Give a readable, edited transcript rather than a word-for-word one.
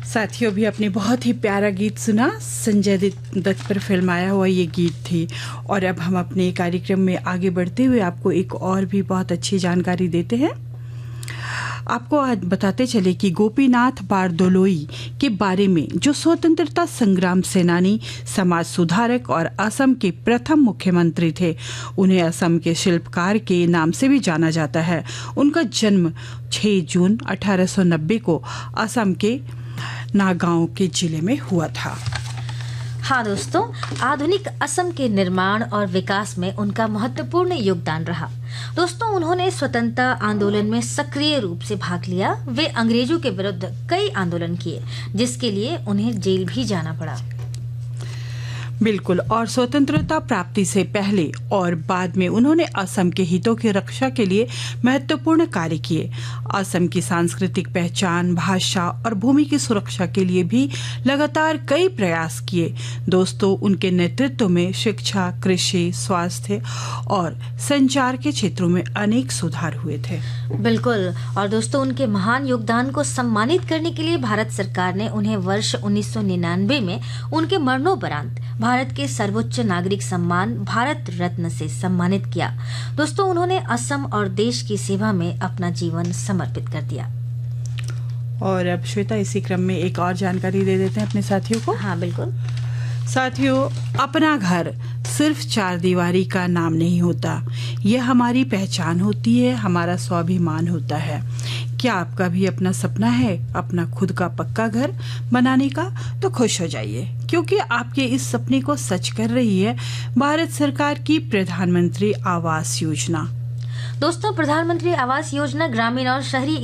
साथियों भी अपने बहुत ही प्यारा गीत सुना। संजय दत्त पर फिल्माया हुआ ये गीत थी। और अब हम अपने कार्यक्रम में आगे बढ़ते हुए आपको एक और भी बहुत अच्छी जानकारी देते हैं। आपको आज बताते चले कि गोपीनाथ बारदोलोई के बारे में, जो स्वतंत्रता संग्राम सेनानी, समाज सुधारक और असम के प्रथम मुख्यमंत्री थे। उन्हें असम के शिल्पकार के नाम से भी जाना जाता है। उनका जन्म 6 जून 1890 को असम के नागांव के जिले में हुआ था। हाँ दोस्तों, आधुनिक असम के निर्माण और विकास में उनका महत्वपूर्ण योगदान रहा। दोस्तों, उन्होंने स्वतंत्रता आंदोलन में सक्रिय रूप से भाग लिया। वे अंग्रेजों के विरुद्ध कई आंदोलन किए, जिसके लिए उन्हें जेल भी जाना पड़ा। बिल्कुल। और स्वतंत्रता प्राप्ति से पहले और बाद में उन्होंने असम के हितों की रक्षा के लिए महत्वपूर्ण कार्य किए। असम की सांस्कृतिक पहचान, भाषा और भूमि की सुरक्षा के लिए भी लगातार कई प्रयास किए। दोस्तों, उनके नेतृत्व में शिक्षा, कृषि, स्वास्थ्य और संचार के क्षेत्रों में अनेक सुधार हुए थे। बिल्कुल। और दोस्तों, उनके महान योगदान को सम्मानित करने के लिए भारत सरकार ने उन्हें वर्ष 1999 में उनके मरणोपरांत भारत के सर्वोच्च नागरिक सम्मान भारत रत्न से सम्मानित किया। दोस्तों, उन्होंने असम और देश की सेवा में अपना जीवन समर्पित कर दिया। और अब श्वेता, इसी क्रम में एक और जानकारी दे देते हैं अपने साथियों को। हाँ बिल्कुल। साथियों, अपना घर सिर्फ 4 दीवारी का नाम नहीं होता। यह हमारी पहचान होती है, हमारा स्वाभिमान होता है। क्या आपका भी अपना सपना है अपना खुद का पक्का घर बनाने का? तो खुश हो जाइए, क्योंकि आपके इस सपने को सच कर रही है भारत सरकार की प्रधानमंत्री आवास योजना। दोस्तों, प्रधानमंत्री आवास योजना ग्रामीण और शहरी